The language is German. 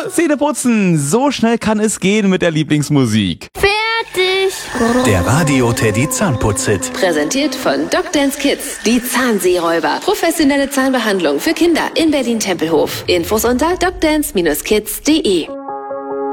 Zähne putzen, so schnell kann es gehen mit der Lieblingsmusik. Fertig. Der Radio Teddy Zahnputz-Hit. Präsentiert von DocDance Kids, die Zahnseeräuber. Professionelle Zahnbehandlung für Kinder in Berlin-Tempelhof. Infos unter docdance-kids.de.